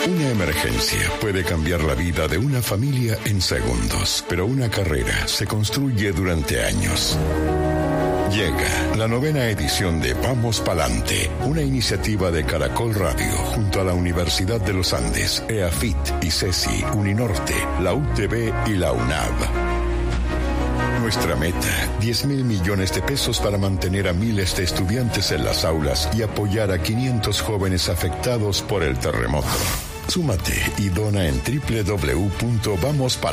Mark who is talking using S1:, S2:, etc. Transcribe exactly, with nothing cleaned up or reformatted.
S1: Una emergencia puede cambiar la vida de una familia en segundos, pero una carrera se construye durante años. Llega la novena edición de Vamos Palante, una iniciativa de Caracol Radio junto a la Universidad de los Andes, EAFIT, ICESI, Uninorte, la U T B y la UNAV. Nuestra meta, diez mil millones de pesos para mantener a miles de estudiantes en las aulas y apoyar a quinientos jóvenes afectados por el terremoto. Súmate y dona en doble u doble u doble u punto vamos palante punto com.